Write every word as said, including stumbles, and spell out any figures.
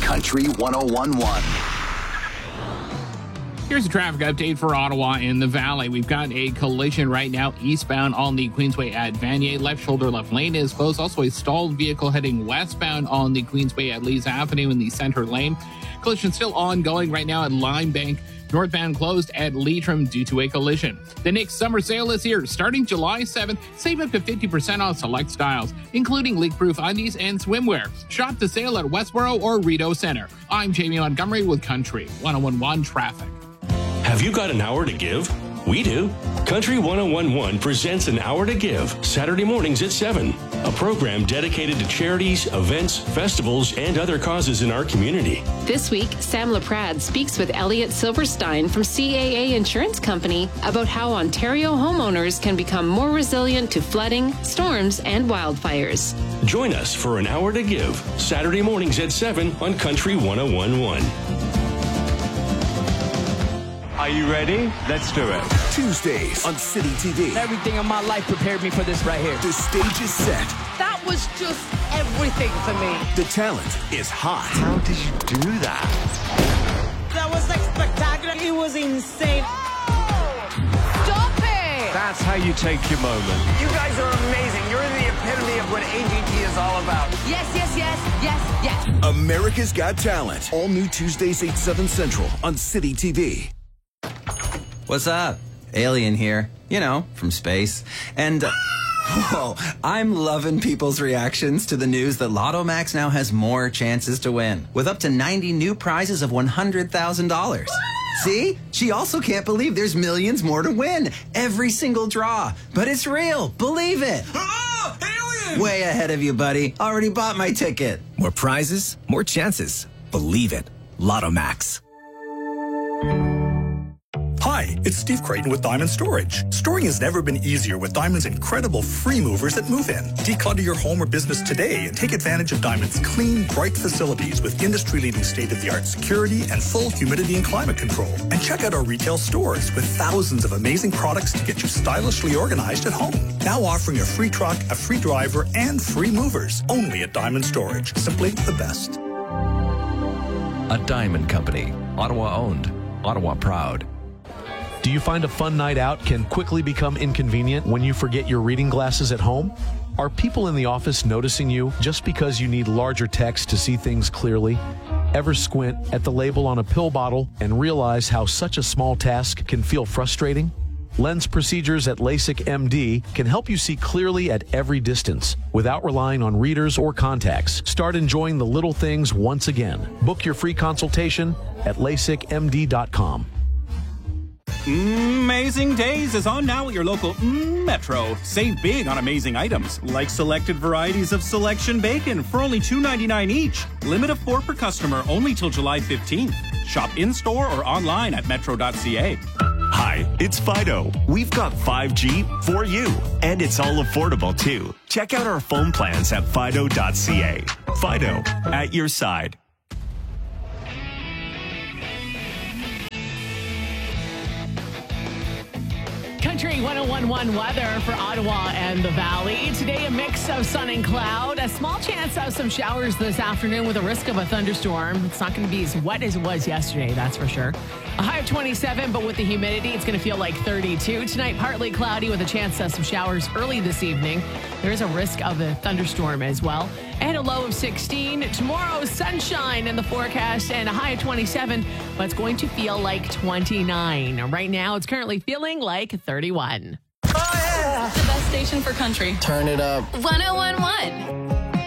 Country one oh one point one. Here's a traffic update for Ottawa and the Valley. We've got a collision right now eastbound on the Queensway at Vanier. Left shoulder, left lane is closed. Also a stalled vehicle heading westbound on the Queensway at Lees Avenue in the center lane. Collision still ongoing right now at Lime Bank. Northbound closed at Leitrim due to a collision. The Nick's summer sale is here. Starting July seventh, save up to fifty percent off select styles, including leak-proof undies and swimwear. Shop the sale at Westboro or Rideau Center. I'm Jamie Montgomery with Country one oh one point one Traffic. Have you got an hour to give? We do. Country one oh one point one presents An Hour to Give, Saturday mornings at seven. A program dedicated to charities, events, festivals, and other causes in our community. This week, Sam Laprade speaks with Elliot Silverstein from C A A Insurance Company about how Ontario homeowners can become more resilient to flooding, storms, and wildfires. Join us for An Hour to Give, Saturday mornings at seven on Country one oh one point one. Are you ready? Let's do it. Tuesdays on City T V. Everything in my life prepared me for this right here. The stage is set. That was just everything for me. The talent is hot. How did you do that? That was like spectacular. It was insane. Oh, stop it! That's how you take your moment. You guys are amazing. You're the epitome of what A G T is all about. Yes, yes, yes, yes, yes. America's Got Talent. All new Tuesdays, eight, seven Central on City T V. What's up? Alien here. You know, from space. And, uh, whoa, I'm loving people's reactions to the news that Lotto Max now has more chances to win, with up to ninety new prizes of one hundred thousand dollars. See? She also can't believe there's millions more to win. Every single draw. But it's real. Believe it. Oh, alien! Way ahead of you, buddy. Already bought my ticket. More prizes, more chances. Believe it. Lotto Max. Hi, it's Steve Creighton with Diamond Storage. Storing has never been easier with Diamond's incredible free movers at Move In. Declutter your home or business today and take advantage of Diamond's clean, bright facilities with industry-leading state-of-the-art security and full humidity and climate control. And check out our retail stores with thousands of amazing products to get you stylishly organized at home. Now offering a free truck, a free driver, and free movers. Only at Diamond Storage. Simply the best. A Diamond Company. Ottawa owned. Ottawa proud. Do you find a fun night out can quickly become inconvenient when you forget your reading glasses at home? Are people in the office noticing you just because you need larger text to see things clearly? Ever squint at the label on a pill bottle and realize how such a small task can feel frustrating? Lens procedures at LASIK M D can help you see clearly at every distance without relying on readers or contacts. Start enjoying the little things once again. Book your free consultation at lasik m d dot com. Amazing Days is on now at your local Metro. Save big on amazing items, like selected varieties of Selection Bacon for only two ninety-nine each. Limit of four per customer, only till July fifteenth. Shop in-store or online at metro dot c a. Hi, it's Fido. We've got five G for you, and it's all affordable, too. Check out our phone plans at fido dot c a. Fido, at your side. Country one oh one point one weather for Ottawa and the Valley. Today, a mix of sun and cloud. A small chance of some showers this afternoon with a risk of a thunderstorm. It's not going to be as wet as it was yesterday, that's for sure. A high of twenty-seven, but with the humidity, it's going to feel like thirty-two. Tonight, partly cloudy with a chance of some showers early this evening. There is a risk of a thunderstorm as well. And a low of sixteen. Tomorrow, sunshine in the forecast and a high of twenty-seven, but it's going to feel like twenty-nine. Right now, it's currently feeling like thirty-one. Oh, yeah. The best station for country. Turn it up. one oh one point one.